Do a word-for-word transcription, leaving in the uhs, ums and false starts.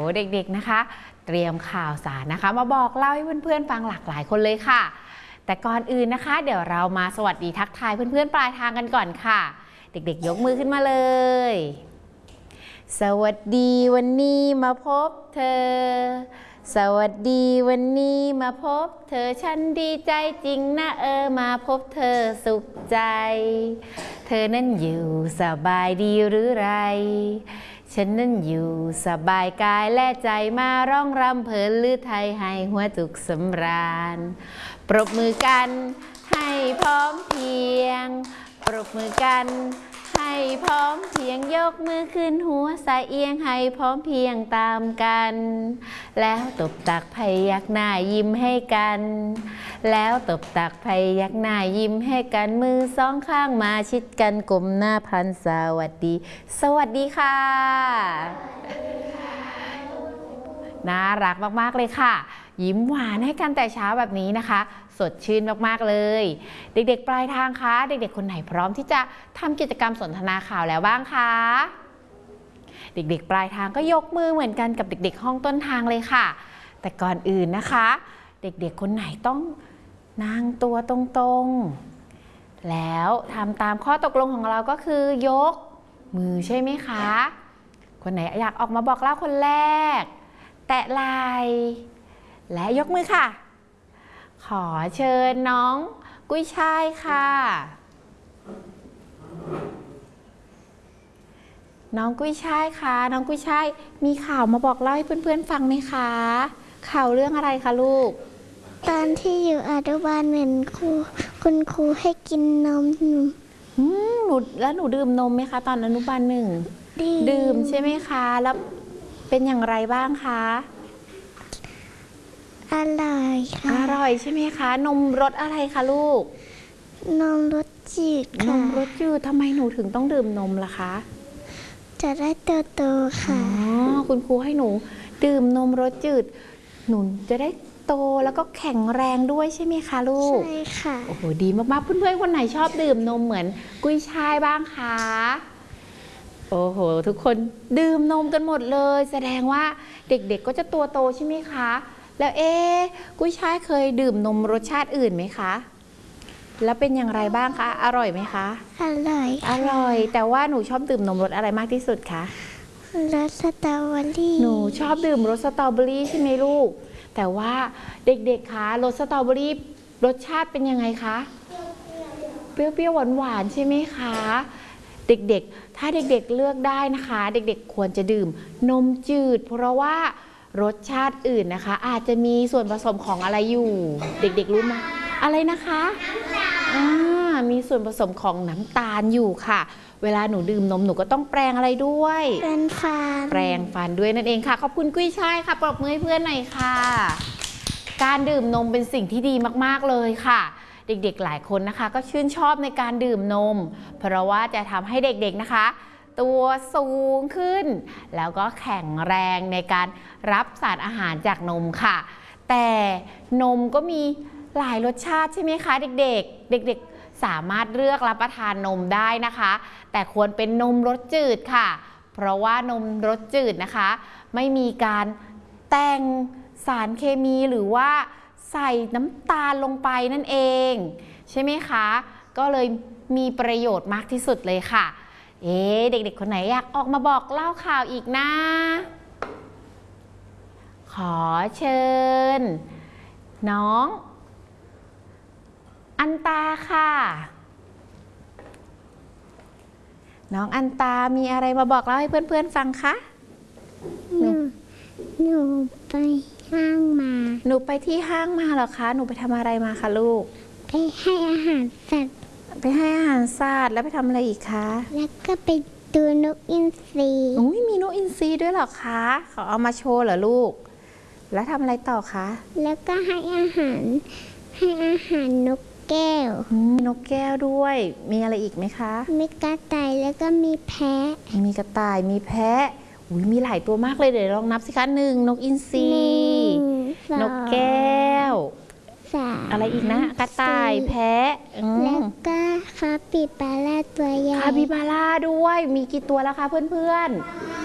เด็กๆนะคะเตรียมข่าวสารนะคะมาบอกเล่าให้เพื่อนๆฟังหลากหลายคนเลยค่ะแต่ก่อนอื่นนะคะเดี๋ยวเรามาสวัสดีทักทายเพื่อนๆปลายทางกันก่อนค่ะเด็กๆยกมือขึ้นมาเลยสวัสดีวันนี้มาพบเธอสวัสดีวันนี้มาพบเธอฉันดีใจจริงนะเออมาพบเธอสุขใจเธอนั้นอยู่สบายดีหรือไรฉันนั้นอยู่สบายกายและใจมาร้องรำเพลินลือไทยให้หัวจุกสำราญปรบมือกันให้พร้อมเพรียงปรบมือกันให้พร้อมเพรียงยกมือขึ้นหัวสายเอียงให้พร้อมเพรียงตามกันแล้วตบตักพยักหน้ายิ้มให้กันแล้วตบตักพยักหน้ายิ้มให้กันมือสองข้างมาชิดกันกลมหน้าพลันสวัสดีสวัสดีค่ะน่ารักมากๆเลยค่ะยิ้มหวานให้กันแต่เช้าแบบนี้นะคะสดชื่นมากๆเลยเด็กๆปลายทางคะเด็กๆคนไหนพร้อมที่จะทำกิจกรรมสนทนาข่าวแล้วบ้างคะเด็กๆปลายทางก็ยกมือเหมือนกันกับเด็กๆห้องต้นทางเลยค่ะแต่ก่อนอื่นนะคะเด็กๆคนไหนต้องนั่งตัวตรงๆแล้วทำตามข้อตกลงของเราก็คือยกมือใช่ไหมคะคนไหนอยากออกมาบอกเล่าคนแรกแตะไหล่และยกมือค่ะขอเชิญน้องกุ้ยช่ายค่ะน้องกุ้ยช่ายค่ะน้องกุ้ยช่ายมีข่าวมาบอกเล่าให้เพื่อนๆฟังไหมคะข่าวเรื่องอะไรคะลูกตอนที่อยู่อนุบาลเหมือนครูคุณครูให้กินนมหนูอืมหนูแล้วหนูดื่มนมไหมคะตอนอนุบาลหนึ่งดื่มใช่ไหมคะแล้วเป็นอย่างไรบ้างคะอร่อยค่ะอร่อยใช่ไหมคะนมรสอะไรคะลูกนมรสจืดค่ะนมรสจืดทำไมหนูถึงต้องดื่มนมล่ะคะจะได้โตๆค่ะอ๋อคุณครูให้หนูดื่มนมรสจืดหนูจะได้โตแล้วก็แข็งแรงด้วยใช่ไหมคะลูกใช่ค่ะโอ้โหดีมากๆเพื่อนๆคนไหนชอบดื่มนมเหมือนกุ้ยช่ายบ้างคะโอ้โหทุกคนดื่มนมกันหมดเลยแสดงว่าเด็กๆก็จะตัวโตใช่ไหมคะแล้วเอ๊กุ้ยช่ายเคยดื่มนมรสชาติอื่นไหมคะแล้วเป็นอย่างไรบ้างคะอร่อยไหมคะอร่อยอร่อยแต่ว่าหนูชอบดื่มนมรสอะไรมากที่สุดคะรสสตรอเบอรี่หนูชอบดื่มรสสตรอเบอรี่ใช่ไหมลูกแต่ว่าเด็กๆคะรสสตรอเบอรี่รสชาติเป็นยังไงคะเปรี้ยวๆหวานๆใช่ไหมคะเด็กๆถ้าเด็กๆเลือกได้นะคะเด็กๆควรจะดื่มนมจืดเพราะว่ารสชาติอื่นนะคะอาจจะมีส่วนผสมของอะไรอยู่เด็กๆรู้ไหมอะไรนะคะอ่ามีส่วนผสมของน้ำตาลอยู่ค่ะเวลาหนูดื่มนมหนูก็ต้องแปรงอะไรด้วยแปรงฟันแปรงฟันด้วยนั่นเองค่ะขอบคุณกุ้ยช่ายค่ะปรบมือให้เพื่อนหน่อยค่ะการดื่มนมเป็นสิ่งที่ดีมากๆเลยค่ะเด็กๆหลายคนนะคะก็ชื่นชอบในการดื่มนมเพราะว่าจะทำให้เด็กๆนะคะตัวสูงขึ้นแล้วก็แข็งแรงในการรับสารอาหารจากนมค่ะแต่นมก็มีหลายรสชาติใช่ไหมคะเด็กๆเด็กๆสามารถเลือกรับประทานนมได้นะคะแต่ควรเป็นนมรสจืดค่ะเพราะว่านมรสจืดนะคะไม่มีการแต่งสารเคมีหรือว่าใส่น้ำตาลลงไปนั่นเองใช่ไหมคะก็เลยมีประโยชน์มากที่สุดเลยค่ะเอ๊ะเด็กๆคนไหนอยากออกมาบอกเล่าข่าวอีกนะขอเชิญน้องอันตาค่ะน้องอันตามีอะไรมาบอกเล่าให้เพื่อนๆฟังคะหนูหนูไปห้างมาหนูไปที่ห้างมาเหรอคะหนูไปทำอะไรมาคะลูกไปให้อาหารสัตว์ไปให้อาหารสัตว์แล้วไปทำอะไรอีกคะแล้วก็ไปดูนกอินทรีอุ้ยมีนกอินทรีด้วยเหรอคะเขาเอามาโชว์เหรอลูกแล้วทำอะไรต่อคะแล้วก็ให้อาหารให้อาหารนกแก้วนกแก้วด้วยมีอะไรอีกไหมคะมีกระต่ายแล้วก็มีแพะมีกระต่ายมีแพะอุ้ยมีหลายตัวมากเลยเดี๋ยวลองนับสิคะหนึ่งนกอินทรีนกแก้วอะไรอีกนะกระต่ายแพะแล้วก็คาปิบาร่าตัวใหญ่คาปิบาร่าด้วยมีกี่ตัวแล้วคะเพื่อนๆ